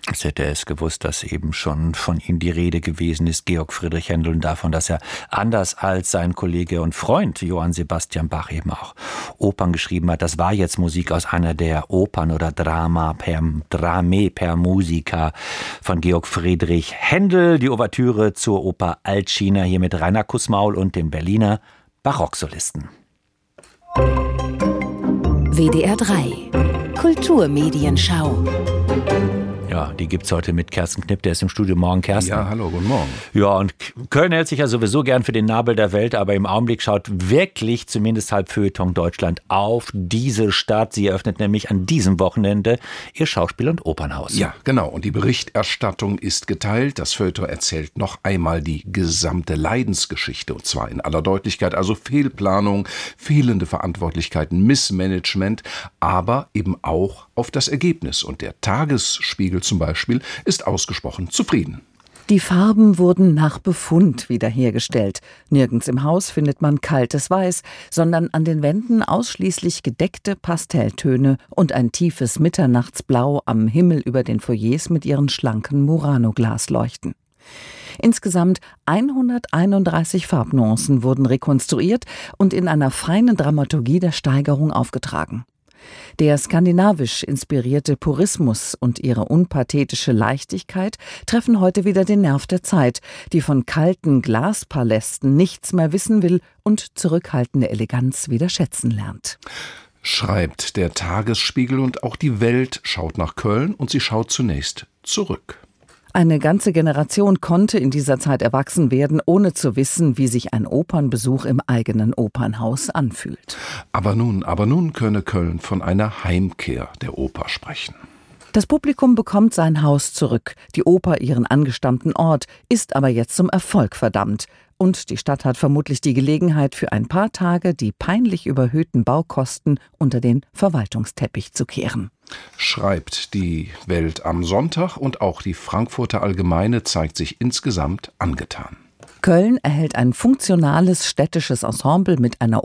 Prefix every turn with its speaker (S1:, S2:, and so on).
S1: Als hätte er es gewusst, dass eben schon von ihm die Rede gewesen ist, Georg Friedrich Händel, und davon, dass er anders als sein Kollege und Freund Johann Sebastian Bach eben auch Opern geschrieben hat. Das war jetzt Musik aus einer der Opern oder Drame per Musica von Georg Friedrich Händel. Die Ouvertüre zur Oper Altschiner hier mit Rainer Kussmaul und dem Berliner Barocksolisten.
S2: WDR 3 Kulturmedienschau.
S1: Ja, die gibt's heute mit Kersten Knipp, der ist im Studio. Morgen, Kersten.
S3: Ja, hallo, guten Morgen.
S1: Ja, und Köln hält sich ja sowieso gern für den Nabel der Welt, aber im Augenblick schaut wirklich, zumindest halb Feuilleton Deutschland, auf diese Stadt. Sie eröffnet nämlich an diesem Wochenende ihr Schauspiel- und Opernhaus.
S3: Ja, genau. Und die Berichterstattung ist geteilt. Das Feuilleton erzählt noch einmal die gesamte Leidensgeschichte, und zwar in aller Deutlichkeit. Also Fehlplanung, fehlende Verantwortlichkeiten, Missmanagement, aber eben auch auf das Ergebnis. Und der Tagesspiegel zum Beispiel ist ausgesprochen zufrieden.
S4: Die Farben wurden nach Befund wiederhergestellt. Nirgends im Haus findet man kaltes Weiß, sondern an den Wänden ausschließlich gedeckte Pastelltöne und ein tiefes Mitternachtsblau am Himmel über den Foyers mit ihren schlanken Murano-Glasleuchten. Insgesamt 131 Farbnuancen wurden rekonstruiert und in einer feinen Dramaturgie der Steigerung aufgetragen. Der skandinavisch inspirierte Purismus und ihre unpathetische Leichtigkeit treffen heute wieder den Nerv der Zeit, die von kalten Glaspalästen nichts mehr wissen will und zurückhaltende Eleganz wieder schätzen lernt.
S3: Schreibt der Tagesspiegel, und auch die Welt schaut nach Köln, und sie schaut zunächst zurück.
S4: Eine ganze Generation konnte in dieser Zeit erwachsen werden, ohne zu wissen, wie sich ein Opernbesuch im eigenen Opernhaus anfühlt.
S3: Aber nun könne Köln von einer Heimkehr der Oper sprechen.
S4: Das Publikum bekommt sein Haus zurück, die Oper ihren angestammten Ort, ist aber jetzt zum Erfolg verdammt. Und die Stadt hat vermutlich die Gelegenheit, für ein paar Tage die peinlich überhöhten Baukosten unter den Verwaltungsteppich zu kehren.
S3: Schreibt die Welt am Sonntag, und auch die Frankfurter Allgemeine zeigt sich insgesamt angetan.
S4: Köln erhält ein funktionales städtisches Ensemble mit einer